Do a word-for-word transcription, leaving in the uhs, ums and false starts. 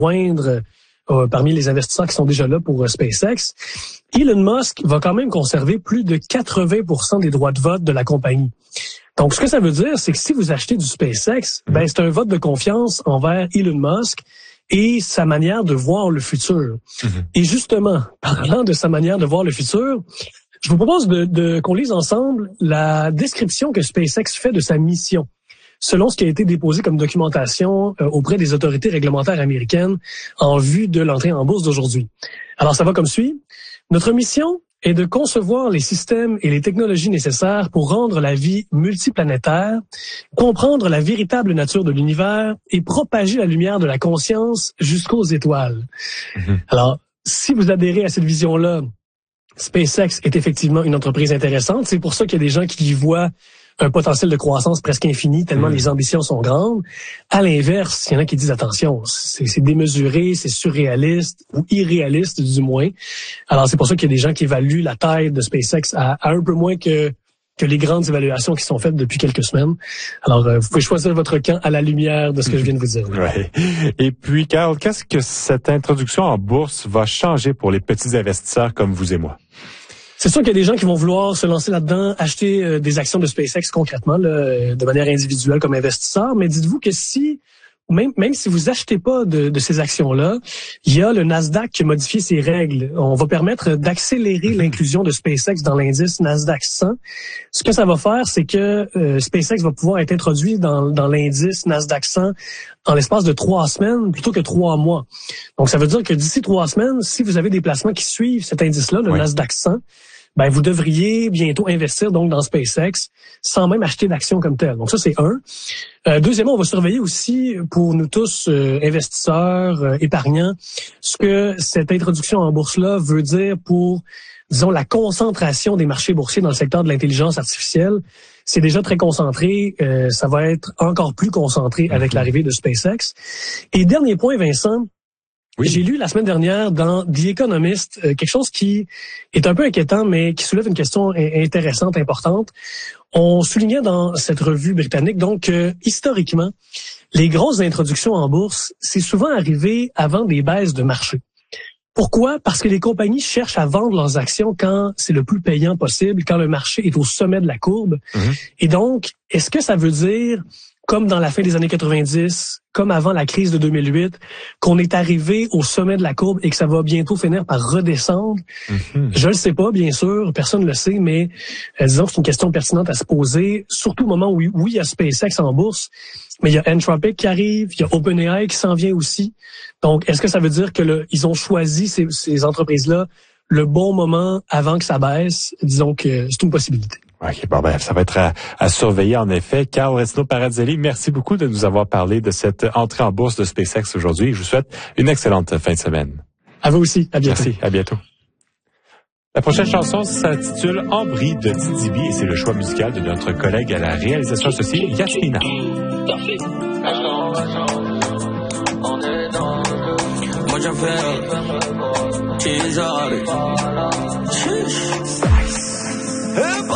rejoindre euh, parmi les investisseurs qui sont déjà là pour euh, SpaceX. Elon Musk va quand même conserver plus de quatre-vingts pour cent des droits de vote de la compagnie. Donc, ce que ça veut dire, c'est que si vous achetez du SpaceX, ben c'est un vote de confiance envers Elon Musk et sa manière de voir le futur. Mm-hmm. Et justement, parlant de sa manière de voir le futur, je vous propose de, de qu'on lise ensemble la description que SpaceX fait de sa mission, selon ce qui a été déposé comme documentation euh, auprès des autorités réglementaires américaines en vue de l'entrée en bourse d'aujourd'hui. Alors, ça va comme suit. Notre mission est de concevoir les systèmes et les technologies nécessaires pour rendre la vie multiplanétaire, comprendre la véritable nature de l'univers et propager la lumière de la conscience jusqu'aux étoiles. Mm-hmm. Alors, si vous adhérez à cette vision-là, SpaceX est effectivement une entreprise intéressante. C'est pour ça qu'il y a des gens qui y voient un potentiel de croissance presque infini, tellement mmh. les ambitions sont grandes. À l'inverse, il y en a qui disent, attention, c'est, c'est démesuré, c'est surréaliste, ou irréaliste du moins. Alors, c'est pour ça qu'il y a des gens qui évaluent la taille de SpaceX à, à un peu moins que, que les grandes évaluations qui sont faites depuis quelques semaines. Alors, euh, vous pouvez choisir votre camp à la lumière de ce que je viens de vous dire. Ouais. Et puis, Carl, qu'est-ce que cette introduction en bourse va changer pour les petits investisseurs comme vous et moi? C'est sûr qu'il y a des gens qui vont vouloir se lancer là-dedans, acheter euh, des actions de SpaceX concrètement, là, de manière individuelle comme investisseur. Mais dites-vous que si, même, même si vous achetez pas de, de ces actions-là, il y a le Nasdaq qui a modifié ses règles. On va permettre d'accélérer l'inclusion de SpaceX dans l'indice Nasdaq cent. Ce que ça va faire, c'est que euh, SpaceX va pouvoir être introduit dans, dans l'indice Nasdaq cent en l'espace de trois semaines plutôt que trois mois. Donc, ça veut dire que d'ici trois semaines, si vous avez des placements qui suivent cet indice-là, le oui. Nasdaq cent, ben vous devriez bientôt investir donc dans SpaceX sans même acheter d'actions comme telles. Donc ça, c'est un. Euh, deuxièmement, on va surveiller aussi pour nous tous, euh, investisseurs, euh, épargnants, ce que cette introduction en bourse-là veut dire pour, disons, la concentration des marchés boursiers dans le secteur de l'intelligence artificielle. C'est déjà très concentré. Euh, ça va être encore plus concentré avec l'arrivée de SpaceX. Et dernier point, Vincent, oui. J'ai lu la semaine dernière dans The Economist euh, quelque chose qui est un peu inquiétant, mais qui soulève une question intéressante, importante. On soulignait dans cette revue britannique, donc, euh, historiquement, les grosses introductions en bourse, c'est souvent arrivé avant des baisses de marché. Pourquoi? Parce que les compagnies cherchent à vendre leurs actions quand c'est le plus payant possible, quand le marché est au sommet de la courbe. Mm-hmm. Et donc, est-ce que ça veut dire, comme dans la fin des années quatre-vingt-dix, comme avant la crise de deux mille huit, qu'on est arrivé au sommet de la courbe et que ça va bientôt finir par redescendre? Mm-hmm. Je le sais pas, bien sûr, personne ne le sait, mais euh, disons que c'est une question pertinente à se poser, surtout au moment où, où il y a SpaceX en bourse, mais il y a Anthropic qui arrive, il y a OpenAI qui s'en vient aussi. Donc, est-ce que ça veut dire que le, ils ont choisi ces, ces entreprises-là le bon moment avant que ça baisse? Disons que c'est une possibilité. OK, bon, ben, ça va être à, à surveiller, en effet. Carl Resno-Paradzelli, merci beaucoup de nous avoir parlé de cette entrée en bourse de SpaceX aujourd'hui. Je vous souhaite une excellente fin de semaine. À vous aussi. À bientôt. Merci. À bientôt. La prochaine chanson s'intitule Ambry de Didi B et c'est le choix musical de notre collègue à la réalisation associée, Yasmina. Moi, j'en fais